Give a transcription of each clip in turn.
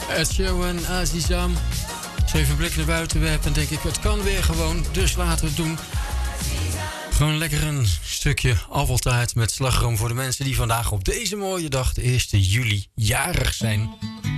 Ed Sheeran, Azizam. Als je even een blik naar buiten werpt, dan denk ik, het kan weer gewoon. Dus laten we het doen. Gewoon lekker een stukje appeltaart met slagroom voor de mensen die vandaag op deze mooie dag, de 1 juli, jarig zijn.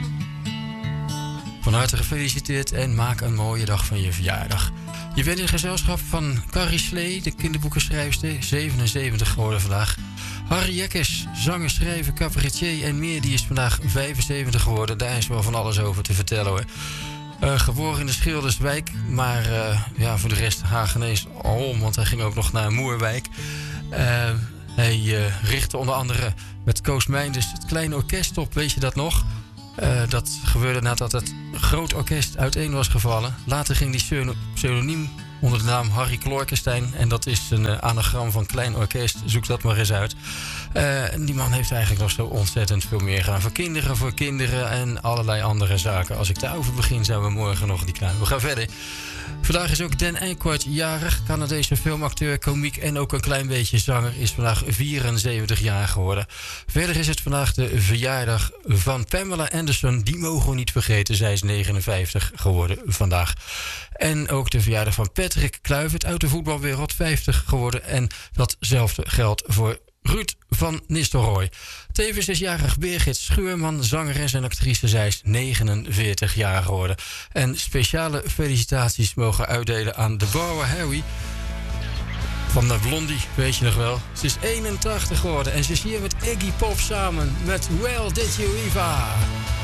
Van harte gefeliciteerd en maak een mooie dag van je verjaardag. Je bent in gezelschap van Carrie Slee, de kinderboekenschrijfster, 77 geworden vandaag. Harry Jekkes, zanger, schrijver, cabaretier en meer, die is vandaag 75 geworden. Daar is wel van alles over te vertellen hoor. Geboren in de Schilderswijk, maar voor de rest Hagenees om, want hij ging ook nog naar Moerwijk. Hij richtte onder andere met Koos Meinders het kleine orkest op, weet je dat nog? Dat gebeurde nadat het groot orkest uiteen was gevallen. Later ging hij pseudoniem onder de naam Harry Klorkenstein. En dat is een anagram van klein orkest. Zoek dat maar eens uit. En die man heeft eigenlijk nog zo ontzettend veel meer gedaan. Voor kinderen en allerlei andere zaken. Als ik daarover begin, zijn we morgen nog niet klaar. We gaan verder. Vandaag is ook Dan Aykroyd jarig. Canadese filmacteur, komiek en ook een klein beetje zanger. Is vandaag 74 jaar geworden. Verder is het vandaag de verjaardag van Pamela Anderson. Die mogen we niet vergeten. Zij is 59 geworden vandaag. En ook de verjaardag van Patrick Kluivert uit de voetbalwereld. 50 geworden. En datzelfde geldt voor Ruud van Nistelrooy. Tevens is jarig Birgit Schuurman, zangeres en actrice. Zij is 49 jaar geworden. En speciale felicitaties mogen uitdelen aan Deborah Harry van de Blondie, weet je nog wel. Ze is 81 geworden en ze is hier met Iggy Pop samen met Well Did You Eva.